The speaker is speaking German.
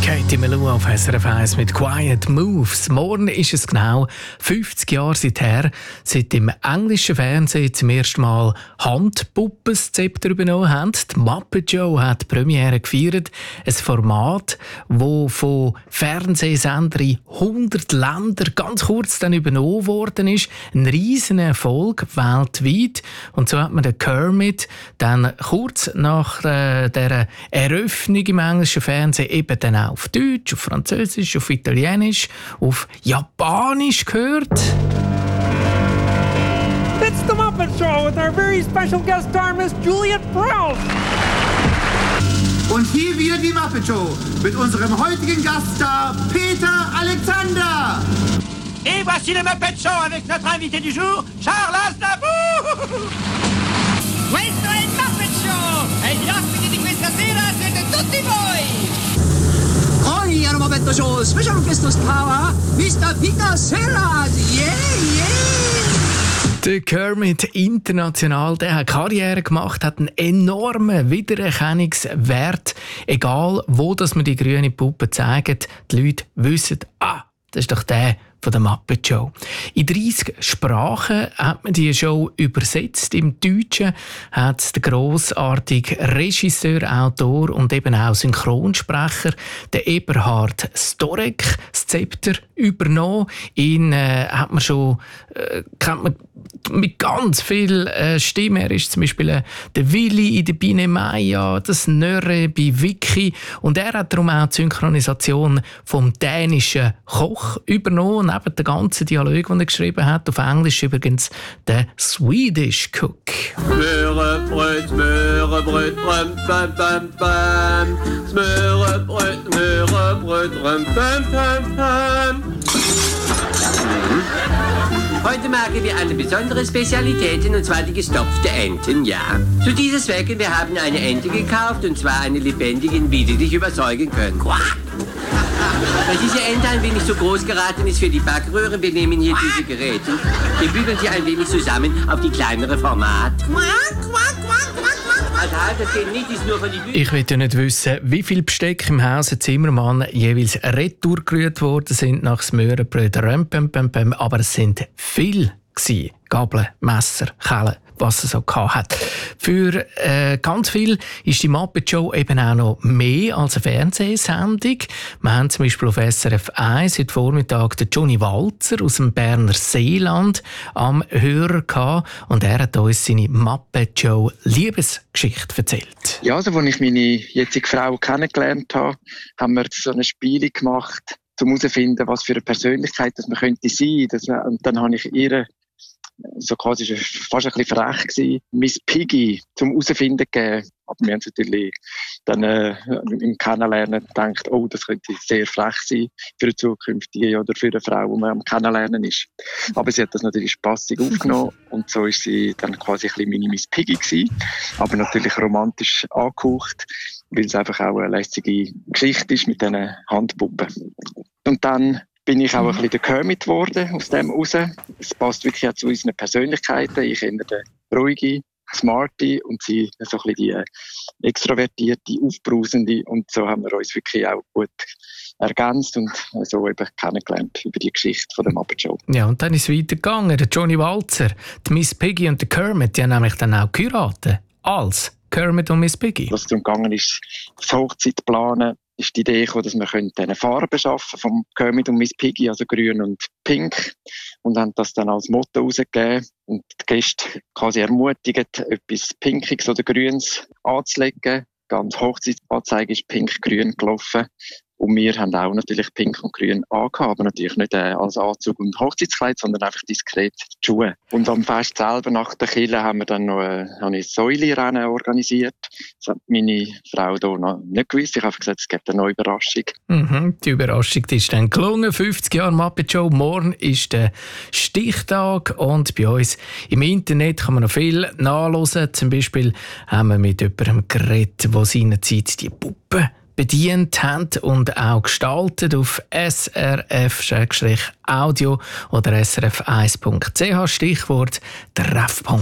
Katie Melua auf SRF 1 mit Quiet Moves. Morgen ist es genau 50 Jahre seither, seit im englischen Fernsehen zum ersten Mal Handpuppen das Zepter übernommen haben. Die Muppet Show hat die Premiere gefeiert. Ein Format, das von Fernsehsendern in 100 Ländern ganz kurz dann übernommen worden ist. Ein riesen Erfolg weltweit. Und so hat man den Kermit dann kurz nach der Eröffnung im englischen Fernsehen eben dann auch auf Deutsch, auf Französisch, auf Italienisch, auf Japanisch gehört. It's the Muppet Show with our very special guest star, Miss Juliet Prowse. Und hier wir die Muppet Show mit unserem heutigen Gaststar Peter Alexander. Et voici le Muppet Show avec notre invité du jour, Charles Aznavour. Questo è il Muppet Show e gli ospiti di questa sera siete tutti voi! Oggi al Muppet Show special guest star Mr. Peter Sellers. Der Kermit international, der hat Karriere gemacht, hat einen enormen Wiedererkennungswert. Egal, wo dass man die grüne Puppe zeigt, die Leute wissen, das ist doch der von der Muppet Show. In 30 Sprachen hat man die Show übersetzt. Im Deutschen hat der grossartige Regisseur, Autor und eben auch Synchronsprecher, der Eberhard Storek, das Zepter übernommen. Ihn hat man schon kennt man mit ganz viel Stimmen. Er ist zum Beispiel der Willi in der Biene Maya, das Nörre bei Vicky. Und er hat darum auch die Synchronisation vom dänischen Koch übernommen. Neben den ganzen Dialog, den er geschrieben hat, auf Englisch übrigens der Swedish Cook. Smørrebrød, smørrebrød, bam, bam, bam, bam. Smørrebrød, smørrebrød, bam, bam, bam, bam. Heute machen wir eine besondere Spezialität, und zwar die gestopfte Enten, ja. Zu dieser Zwecke, wir haben eine Ente gekauft, und zwar eine lebendige, wie Sie dich überzeugen können. Quack! Weil diese Ente ein wenig zu groß geraten ist für die Backröhre, wir nehmen hier diese Geräte. Wir bügeln sie ein wenig zusammen auf die kleinere Format. Das geht nicht, ist nur von die Ich will ja nicht wissen, wie viel Besteck im Hause Zimmermann jeweils retour gerührt worden sind nach Smørrebrød, aber es sind viel gewesen. Gabeln, Messer, Kellen, was es so hat. Für ganz viel ist die Muppet Show eben auch noch mehr als eine Fernsehsendung. Wir haben zum Beispiel auf SRF 1 heute Vormittag den Johnny Walzer aus dem Berner Seeland am Hörer gehabt, und er hat uns seine Muppet Show Liebesgeschichte erzählt. Ja, also als ich meine jetzige Frau kennengelernt habe, haben wir so ein Spiel gemacht, um herauszufinden, was für eine Persönlichkeit das man könnte sein. Und dann habe ich ihr so quasi fast ein bisschen frech gewesen, Miss Piggy zum herausfinden gegeben. Aber wir haben natürlich dann im Kennenlernen gedacht, das könnte sehr frech sein für eine zukünftige oder für eine Frau, die man am Kennenlernen ist. Aber sie hat das natürlich spassig aufgenommen und so ist sie dann quasi ein bisschen meine Miss Piggy gewesen. Aber natürlich romantisch angehaucht, weil es einfach auch eine lässige Geschichte ist mit diesen Handpuppen. Und dann bin ich auch ein bisschen der Kermit geworden, aus dem raus. Es passt wirklich auch zu unseren Persönlichkeiten. Ich bin der ruhige, smarte und sie so ein bisschen die extrovertierte, aufbrausende. Und so haben wir uns wirklich auch gut ergänzt und so eben kennengelernt über die Geschichte von der Muppet Show. Ja, und dann ist es weitergegangen. Der Johnny Walzer, die Miss Piggy und der Kermit, die haben nämlich dann auch geheiratet. Als Kermit und Miss Piggy. Was darum gegangen ist, das Hochzeit zu planen, ist die Idee gekommen, dass wir eine Farbe schaffen vom Kermit und Miss Piggy, also grün und pink, und haben das dann als Motto rausgegeben und die Gäste quasi ermutigt, etwas Pinkiges oder Grünes anzulegen. Die ganze Hochzeitsanzeige ist pink-grün gelaufen. Und wir haben auch natürlich pink und grün angehabt, aber natürlich nicht als Anzug und Hochzeitskleid, sondern einfach diskret die Schuhe. Und am Fest selber nach der Kille haben wir dann noch ein Säulerennen organisiert. Das hat meine Frau hier noch nicht gewusst. Ich habe gesagt, es gibt eine neue Überraschung. Die Überraschung die ist dann gelungen. 50 Jahre Muppet Show. Morgen ist der Stichtag und bei uns im Internet kann man noch viel nachhören. Zum Beispiel haben wir mit jemandem geredet, der seinerzeit die Puppe bedient haben und auch gestaltet auf srf-audio oder srf1.ch. Stichwort Treffpunkt.